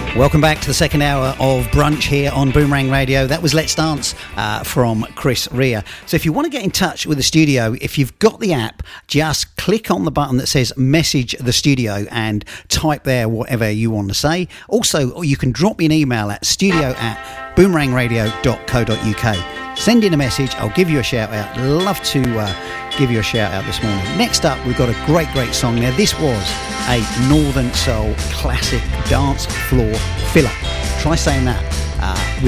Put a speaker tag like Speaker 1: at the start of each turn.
Speaker 1: Welcome back to the second hour of Brunch here on Boomerang Radio. That was Let's Dance from Chris Rea. So if you want to get in touch with the studio, if you've got the app, just click on the button that says Message the Studio and type there whatever you want to say. Also, you can drop me an email at studio@boomerangradio.co.uk. Send in a message. I'll give you a shout out. Love to give you a shout out this morning. Next up, we've got a great song there. This was a Northern Soul classic dance floor filler. Try saying that with